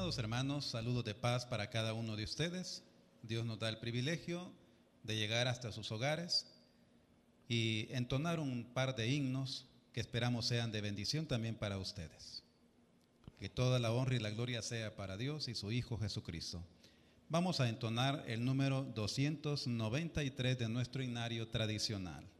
Amados hermanos, saludos de paz para cada uno de ustedes. Dios nos da el privilegio de llegar hasta sus hogares y entonar un par de himnos que esperamos sean de bendición también para ustedes. Que toda la honra y la gloria sea para Dios y su Hijo Jesucristo. Vamos a entonar el número 293 de nuestro himnario tradicional.